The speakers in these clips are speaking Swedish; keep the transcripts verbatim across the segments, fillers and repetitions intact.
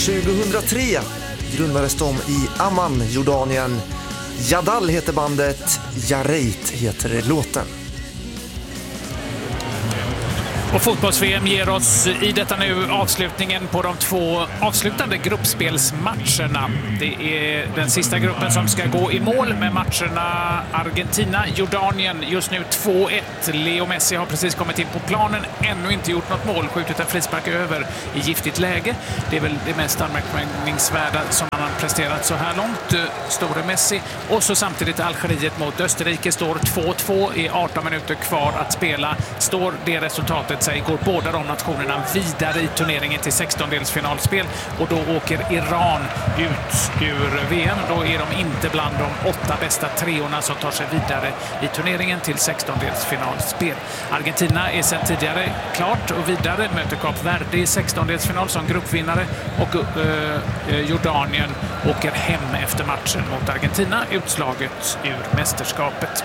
tjugohundratre grundades de i Amman, Jordanien. Jadal heter bandet, Jareit heter låten. Och fotbolls-V M ger oss i detta nu avslutningen på de två avslutande gruppspelsmatcherna. Det är den sista gruppen som ska gå i mål med matcherna Argentina-Jordanien. Just nu två ett. Leo Messi har precis kommit in på planen, ännu inte gjort något mål, skjutit en frispark över i giftigt läge. Det är väl det mest anmärkningsvärda som han har presterat så här långt, store Messi. Och så samtidigt Algeriet mot Österrike står två två i arton minuter kvar att spela. Står det resultatet sig går båda de nationerna vidare i turneringen till sextondelsfinalspel, och då åker Iran ut ur V M. Då är de inte bland de åtta bästa treorna som tar sig vidare i turneringen till sextondelsfinalspel. Argentina är sedan tidigare klart och vidare, möter Kap Verde i sextondelsfinal som gruppvinnare, och uh, Jordanien åker hem efter matchen mot Argentina, utslaget ur mästerskapet.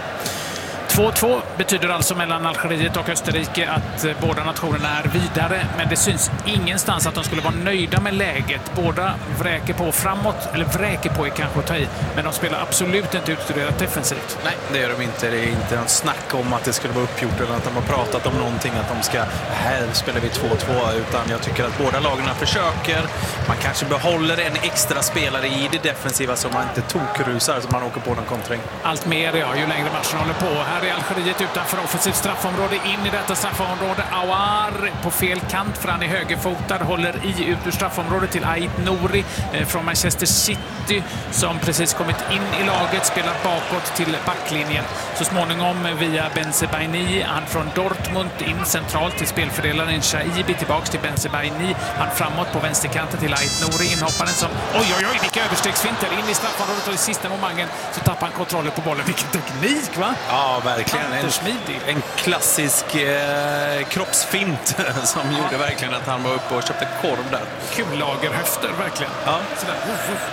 två två betyder alltså mellan Algeriet och Österrike att båda nationerna är vidare, men det syns ingenstans att de skulle vara nöjda med läget. Båda vräker på framåt, eller vräker på är kanske att ta i, men de spelar absolut inte utstuderat defensivt. Nej, det gör de inte. Det är inte en snack om att det skulle vara uppgjort eller att de har pratat om någonting, att de ska, här spelar vi två två, utan jag tycker att båda lagarna försöker. Man kanske behåller en extra spelare i det defensiva som man inte tokrusar, som man åker på någon kontring. Allt mer, ja, ju längre matchen håller på. Här är Algeriet utanför offensivt straffområde, in i detta straffområde. Awar på fel kant, för han är högerfotad, håller i ut ur straffområdet till Ait Nouri eh, från Manchester City, som precis kommit in i laget, spelar bakåt till backlinjen. Så småningom via Bensebaini, han från Dortmund in centralt till spelfördelaren Shaibi, tillbaks till Bensebaini, han framåt på vänsterkanten till Ait Nouri, inhopparen som, oj oj oj, vilka överstegsfinter in i straffområdet, och i sista momentet så tappar han kontrollen på bollen. Vilken teknik, va? Ja, verkligen. En, en klassisk eh, kroppsfint som ja. gjorde verkligen att han var uppe och köpte korv där. Kullagerhöfter, verkligen. Ja. Sådär. Uff, uff.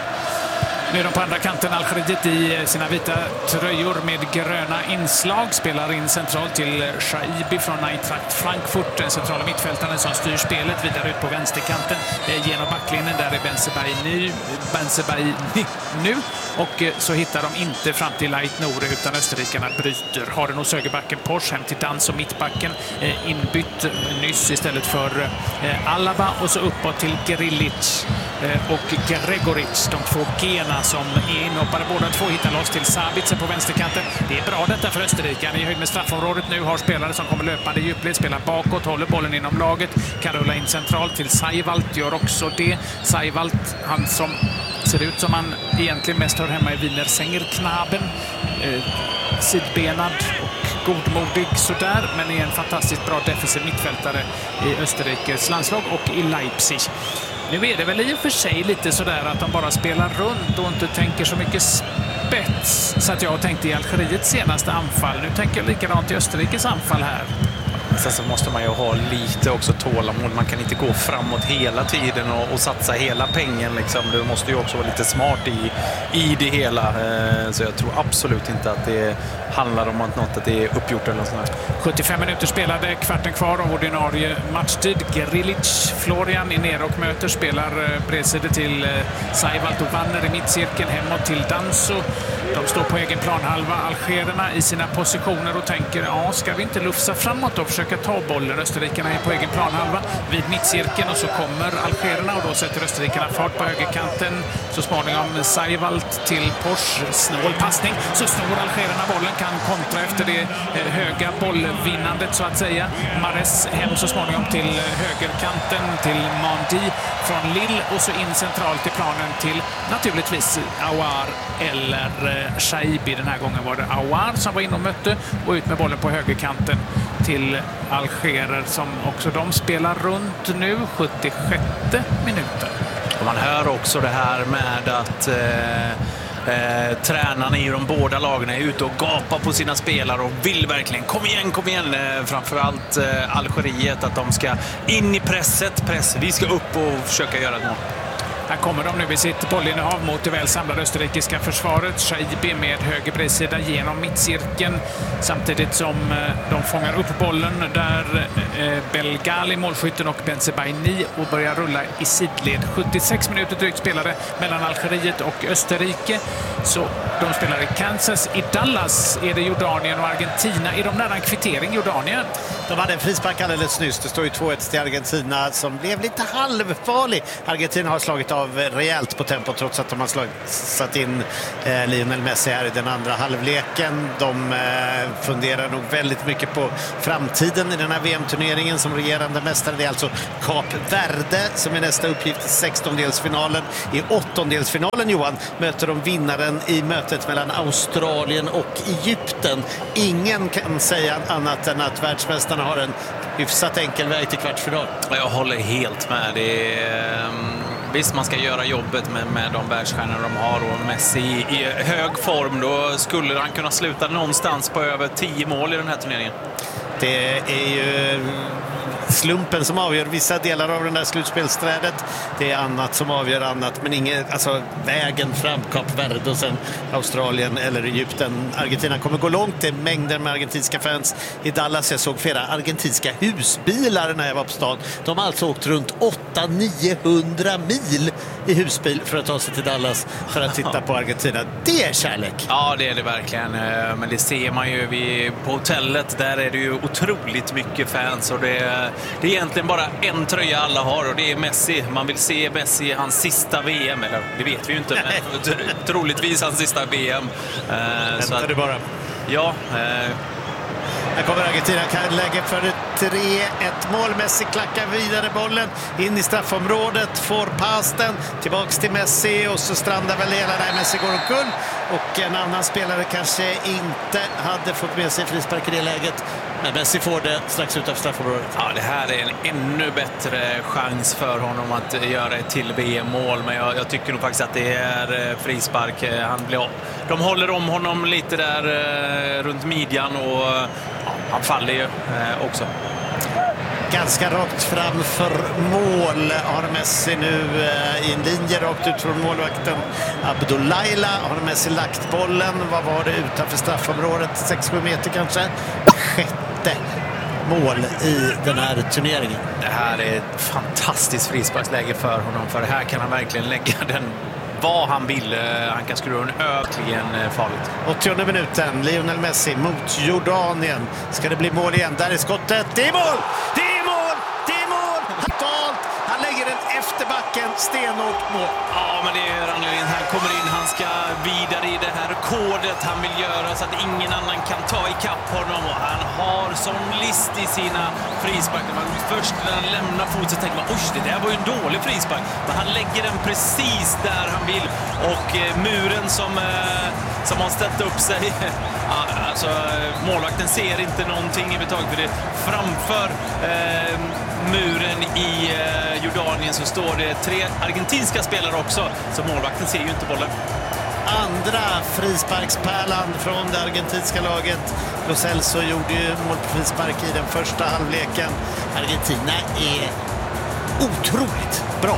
Nu är de på andra kanten, Algeriet i sina vita tröjor med gröna inslag. Spelar in centralt till Shaibi från Eintracht Frankfurt, den centrala mittfältaren som styr spelet vidare ut på vänsterkanten genom backlinjen. Där är Bensebaini, Bensebaini nu. Och så hittar de inte fram till Ait Nouri, utan österrikarna bryter. Har den hos högerbacken Porsche hem till dans och mittbacken eh, inbytt nyss istället för eh, Alaba, och så uppåt till Grilic eh, och Gregoric, de två Gena som är inhoppare. Båda två hittar loss till Sabitzer på vänsterkanten. Det är bra detta för österrikarna i höjd med straffområdet. Nu har spelare som kommer löpande i djupled, spelar bakåt, håller bollen inom laget, kan rulla in centralt till Seiwalt, gör också det. Seiwalt, han som ser ut som han egentligen mest hör hemma i Wiener Sängerknaben. Eh, sidbenad och godmodig sådär, men är en fantastiskt bra defensiv mittfältare i Österrikes landslag och i Leipzig. Nu är det väl i och för sig lite sådär att de bara spelar runt och inte tänker så mycket spets, så att jag tänkte i Algeriets senaste anfall. Nu tänker jag likadant i Österrikes anfall här. Sen så måste man ju ha lite också tålamod. Man kan inte gå framåt hela tiden och, och satsa hela pengen. Liksom. Du måste ju också vara lite smart i, i det hela. Eh, så jag tror absolut inte att det handlar om att något att det är uppgjort eller något sånt här. sjuttiofem minuter spelade, kvarten kvar av ordinarie matchtid. Grilic, Florian är nere och möter, spelar bredsidor till Seiwalt och Wanner i mittcirkeln, hemåt till Danso. De står på egen planhalva, algererna i sina positioner, och tänker, ja, ska vi inte lufsa framåt och försöka ta bollen? Österrikarna är på egen planhalva vid mittcirkeln, och så kommer algererna, och då sätter österrikarna fart på högerkanten. Så småningom Seiwalt till Porsche, snål passning, så snor algererna bollen, kan kontra efter det höga bollvinnandet så att säga. Mares hem så småningom till högerkanten till Mandi från Lille, och så in centralt i planen till naturligtvis Awar eller Shaibi. Den här gången var det Awar som var inne och mötte, och ut med bollen på högerkanten till algerer som också de spelar runt nu, sjuttiosjätte minuten. Och man hör också det här med att eh... Eh, tränarna i de båda lagen är ute och gapar på sina spelare och vill verkligen, kom igen, kom igen, eh, framförallt eh, Algeriet, att de ska in i presset, press, vi ska upp och försöka göra ett mål. Här kommer de nu i sitt bollinnehav mot det väl samlade österrikiska försvaret. Shaibi med höger bredsida genom mittcirkeln samtidigt som de fångar upp bollen där Belgali, målskytten, och Bensebaini och börjar rulla i sidled. sjuttiosex minuter drygt spelade mellan Algeriet och Österrike. Så de spelar i Kansas. I Dallas är det Jordanien och Argentina. Är de nära en kvittering, Jordanien? De hade en frispark alldeles nyss. Det står ju två ett till Argentina som blev lite halvfarlig. Argentina har slagit av rejält på tempo trots att de har slagit, satt in eh, Lionel Messi här i den andra halvleken. De eh, funderar nog väldigt mycket på framtiden i den här V M-turneringen som regerande mästare. Det är alltså Kap Verde som är nästa uppgift i sextondelsfinalen. I åttondelsfinalen, Johan, möter de vinnaren i mötet mellan Australien och Egypten. Ingen kan säga annat än att världsmästarna har en hyfsat enkel väg till kvartsfinal. Jag håller helt med. Det är, visst, man ska göra jobbet med, med de världsstjärnor de har, och Messi i hög form, då skulle han kunna sluta någonstans på över tio mål i den här turneringen. Det är ju slumpen som avgör vissa delar av den där slutspelsträdet. Det är annat som avgör annat, men ingen, alltså vägen fram, Kap Verde och sen Australien eller Egypten. Argentina kommer gå långt. Det är mängder med argentinska fans i Dallas. Jag såg flera argentinska husbilar när jag var på stan. De har alltså åkt runt åtta till niohundra mil i husbil för att ta sig till Dallas för att titta på Argentina. Det är kärlek. Ja, det är det verkligen. Men det ser man ju vi, på hotellet. Där är det ju otroligt mycket fans, och det är, det är egentligen bara en tröja alla har, och det är Messi. Man vill se Messi i hans sista V M, eller det vet vi ju inte, men troligtvis hans sista V M. Uh, så att, det bara. Ja, uh, här kommer Argentina, kan lägga för tre ett mål. Messi klackar vidare bollen in i straffområdet, får passen tillbaks till Messi, och så strandar väl hela där. Messi går omkull, och en annan spelare kanske inte hade fått med sig frispark i det läget. Men Messi får det strax utanför straffområdet. Ja, det här är en ännu bättre chans för honom att göra ett till V M-mål. Men jag, jag tycker nog faktiskt att det är frispark. Han blir, de håller om honom lite där eh, runt midjan, och ja, han faller ju eh, också. Ganska rakt framför mål har Messi nu eh, i en linje rakt ut från målvakten Abdullaila. Har Messi lagt bollen, vad var det, utanför straffområdet, sex sju meter kanske. Sjätte mål i den här turneringen. Det här är ett fantastiskt frisparksläge för honom, för här kan han verkligen lägga den vad han vill. Han kan skruva den ökligen farligt. åttionde minuten, Lionel Messi mot Jordanien. Ska det bli mål igen? Där är skottet. Det är mål! Det är mål! Det är mål! Totalt! Han lägger den efter backen. Stenhårt mål. Ja, men det är han ju. Han kommer in. Han ska vidare i det här rekordet han vill göra så att ingen annan kan ta ikapp honom. Och han har sån list i sina frisparkar. Man först när han lämnar fot så tänker man, oj, det där var ju en dålig frispark. Men han lägger den precis där han vill. Och eh, muren som, eh, som har ställt upp sig, ja, alltså målvakten ser inte någonting i betag för det. Framför eh, muren i eh, Jordanien så står det tre argentinska spelare också, så målvakten ser ju inte bollen. Andra frisparkspärlan från det argentinska laget. Lo Celso gjorde ju mål på frispark i den första halvleken. Argentina är otroligt bra.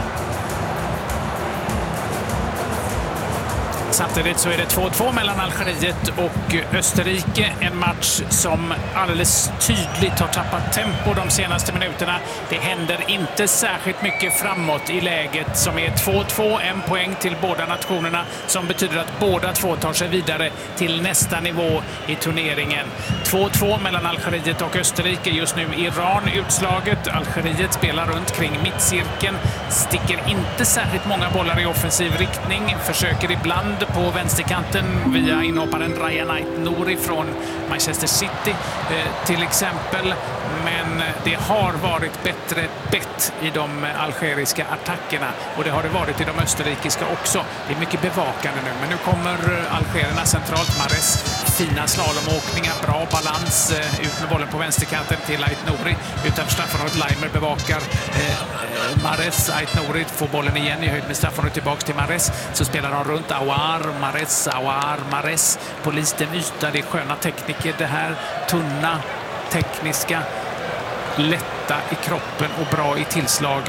Samtidigt så är det två två mellan Algeriet och Österrike. En match som alldeles tydligt har tappat tempo de senaste minuterna. Det händer inte särskilt mycket framåt i läget som är två två. En poäng till båda nationerna som betyder att båda två tar sig vidare till nästa nivå i turneringen. två två mellan Algeriet och Österrike. Just nu Iran utslaget. Algeriet spelar runt kring mittcirkeln. Sticker inte särskilt många bollar i offensiv riktning. Försöker ibland på vänsterkanten via inhopparen Ryan Ait-Nouri från Manchester City eh, till exempel. Men det har varit bättre bett i de algeriska attackerna, och det har det varit i de österrikiska också. Det är mycket bevakande nu, men nu kommer algerierna centralt. Mahrez fina slalomåkningar, bra balans, eh, ut med bollen på vänsterkanten till Ait-Nouri. Utanför straffområdet, Leimer bevakar eh, Mahrez. Ait-Nouri får bollen igen i höjd med straffområdet tillbaks till Mahrez. Så spelar de runt Aouar, Mahrez, Aouar, Mahrez. På liten yta, det är sköna tekniker. Det här tunna, tekniska, lätta i kroppen och bra i tillslagen.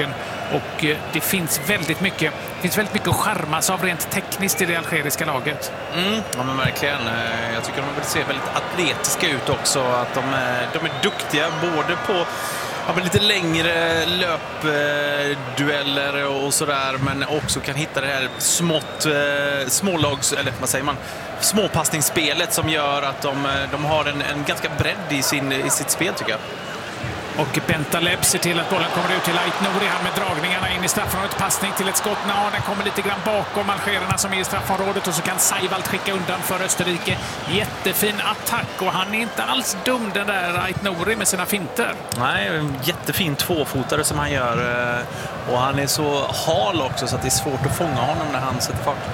Och det finns väldigt mycket, det finns väldigt mycket att charmas av rent tekniskt i det algeriska laget. Mm, ja, men verkligen. Jag tycker de vill se väldigt atletiska ut också. Att de är, de är duktiga både på ja, men lite längre löpdueller och sådär, men också kan hitta det här smått, eh, smålags, eller vad säger man, småpassningsspelet som gör att de, de har en, en ganska bredd i, sin, i sitt spel, tycker jag. Och Bentaleb ser till att bollen kommer ut till Ait Nouri. Han med dragningarna in i straffområdet. Passning till ett skott. Ja, den kommer lite grann bakom algerarna som är i straffområdet. Och så kan Seiwald skicka undan för Österrike. Jättefin attack. Och han är inte alls dum, den där Ait Nouri med sina finter. Nej, en jättefin tvåfotare som han gör. Och han är så hal också så att det är svårt att fånga honom när han sätter fart.